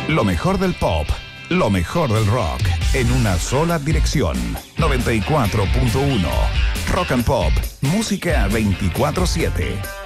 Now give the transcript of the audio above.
Lo mejor del pop, lo mejor del rock, en una sola dirección. 94.1 Rock and Pop, música 24/7.